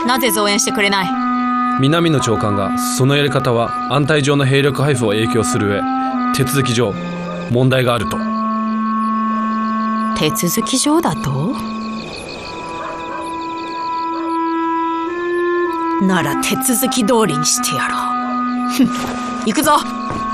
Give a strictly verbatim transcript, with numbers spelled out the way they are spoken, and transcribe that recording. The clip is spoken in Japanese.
なぜ増援してくれない？ 南野長官がそのやり方は安泰上の兵力配布を影響する上、手続き上問題があると。 手続き上だと？なら手続き通りにしてやろう。行くぞ。